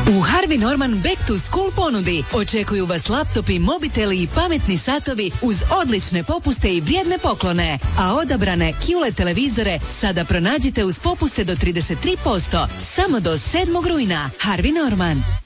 U Harvey Norman Back to School ponudi očekuju vas laptopi, mobiteli i pametni satovi uz odlične popuste i vrijedne poklone. A odabrane QLED televizore sada pronađite uz popuste do 33%. Samo do 7. rujna. Harvey Norman.